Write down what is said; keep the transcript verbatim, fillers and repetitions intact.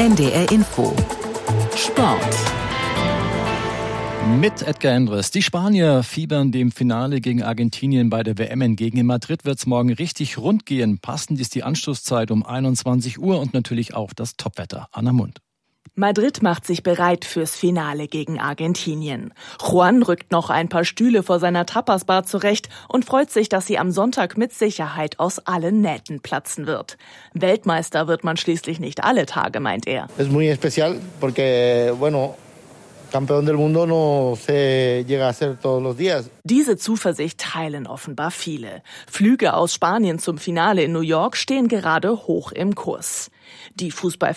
N D R Info Sport. Mit Edgar Endres. Die Spanier fiebern dem Finale gegen Argentinien bei der W M entgegen. In Madrid wird's morgen richtig rund gehen. Passend ist die Anstoßzeit um einundzwanzig Uhr und natürlich auch das Topwetter. Anna Mund. Madrid macht sich bereit fürs Finale gegen Argentinien. Juan rückt noch ein paar Stühle vor seiner Tapasbar zurecht und freut sich, dass sie am Sonntag mit Sicherheit aus allen Nähten platzen wird. Weltmeister wird man schließlich nicht alle Tage, meint er. Es muy especial porque, bueno, Campeón del Mundo no se llega a ser todos los días. Diese Zuversicht teilen offenbar viele. Flüge aus Spanien zum Finale in New York stehen gerade hoch im Kurs. Die Fußball